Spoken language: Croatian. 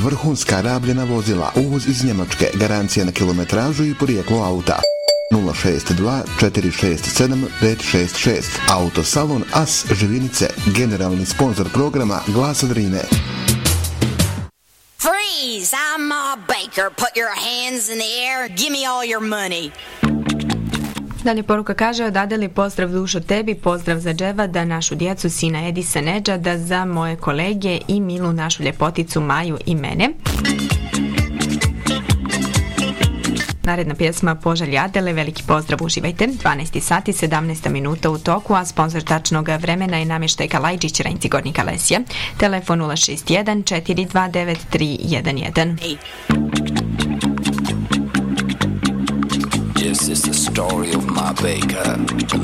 vrhunska rabljena vozila, uvoz iz Njemačke, garancija na kilometražu i porijeklo auta. 062 467 566. Autosalon As Živinice, generalni sponzor programa Glasa Drine. Freeze! I'm Ma Baker. Put your hands in the air. Give me all your money. Dalje poruka kaže: odadeli pozdrav dušo tebi, pozdrav za Dževada, našu djecu, sina Edisa Nedžada, za moje kolege i milu našu ljepoticu Maju i mene. Naredna pjesma Poželj Adele, veliki pozdrav, uživajte. 12 sati, 17 minuta u toku, a sponsor tačnog vremena je namještaj Kalajđić, Renci, Gornji Kalesija. Telefon 061 429 311. This is the story of Ma Baker, the